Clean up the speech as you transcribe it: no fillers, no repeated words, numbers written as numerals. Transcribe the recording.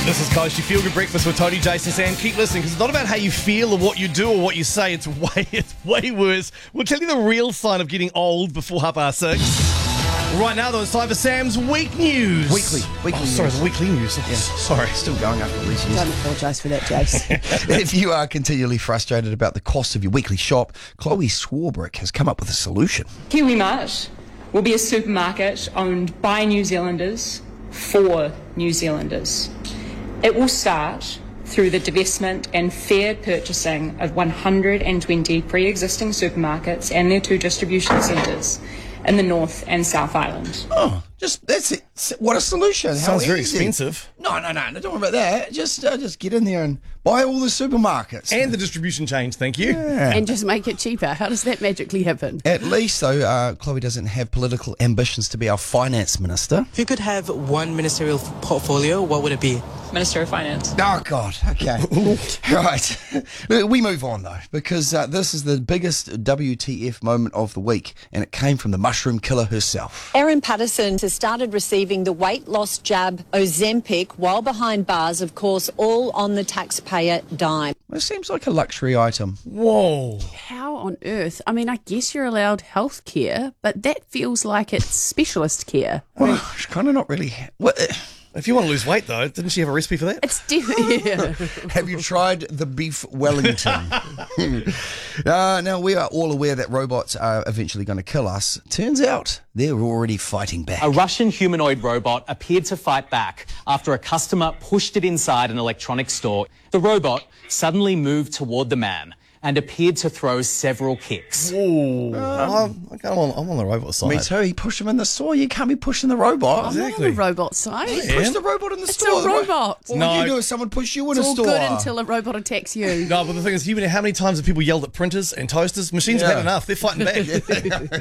This is Coast, your Feel Good Breakfast with Tony, Jason, Sam. Keep listening, because it's not about how you feel or what you do or what you say. It's way worse. We'll tell you the real sign of getting old before 6:30. Right now, though, it's time for Sam's Week News. Weekly news. Sorry, the weekly news. Yeah. Sorry. Still going after these years. Don't apologise for that, Jace. If you are continually frustrated about the cost of your weekly shop, Chloe Swarbrick has come up with a solution. KiwiMart will be a supermarket owned by New Zealanders for New Zealanders. It will start through the divestment and fair purchasing of 120 pre-existing supermarkets and their 2 distribution centres in the North and South Island. Oh, that's it. What a solution. Sounds very easy. expensive. No, don't worry about that. Just get in there and buy all the supermarkets. And the distribution change, thank you. Yeah. And just make it cheaper. How does that magically happen? At least, though, Chloe doesn't have political ambitions to be our finance minister. If you could have one ministerial portfolio, what would it be? Minister of Finance. Oh, God. Okay. Right. We move on, though, because this is the biggest WTF moment of the week, and it came from the mushroom killer herself. Erin Patterson has started receiving the weight loss jab Ozempic while behind bars, of course, all on the taxpayer dime. It seems like a luxury item. Whoa. How on earth? I mean, I guess you're allowed health care, but that feels like it's specialist care. Well, it's kind of not really... If you want to lose weight, though, didn't she have a recipe for that? It's yeah. Have you tried the beef Wellington? Now, we are all aware that robots are eventually going to kill us. Turns out they're already fighting back. A Russian humanoid robot appeared to fight back after a customer pushed it inside an electronics store. The robot suddenly moved toward the man and appeared to throw several kicks. I'm on the robot side. Me too. He pushed him in the store. You can't be pushing the robot. I'm not on the robot side. He pushed the robot in the It's store. a robot. What No. would you do if someone pushed you in It's a all store? good until a robot attacks you. No, but the thing is, how many times have people yelled at printers and toasters? Machines have had enough. They're fighting back.